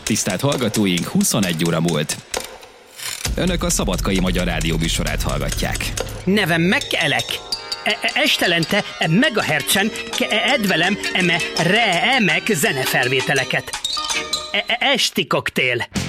Tisztelt hallgatóink, 21 óra múlt. Önök a Szabadkai Magyar Rádió műsorát hallgatják. Nevem Mekelek. Estelente megahertzen edvelem eme re emek zenefelvételeket. Esti koktél.